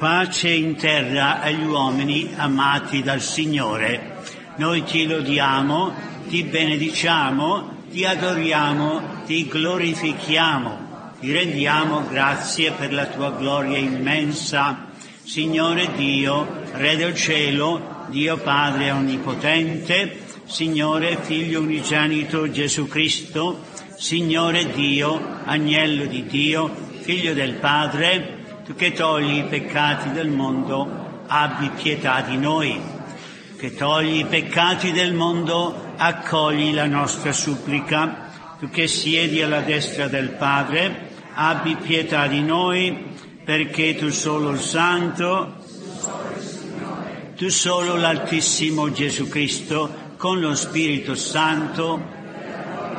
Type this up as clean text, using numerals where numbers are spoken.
Pace in terra agli uomini amati dal Signore. Noi ti lodiamo, ti benediciamo, ti adoriamo, ti glorifichiamo, ti rendiamo grazie per la tua gloria immensa. Signore Dio, Re del cielo, Dio Padre onnipotente, Signore Figlio unigenito Gesù Cristo, Signore Dio, Agnello di Dio, Figlio del Padre, tu che togli i peccati del mondo, abbi pietà di noi. Che togli i peccati del mondo, accogli la nostra supplica. Tu che siedi alla destra del Padre, abbi pietà di noi, perché tu solo il Santo, tu solo l'Altissimo Gesù Cristo, con lo Spirito Santo,